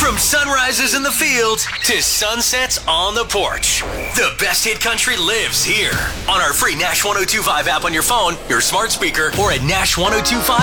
From sunrises in the fields to sunsets on the porch, the best hit country lives here on our free Nash 102.5 app on your phone, your smart speaker, or at Nash1025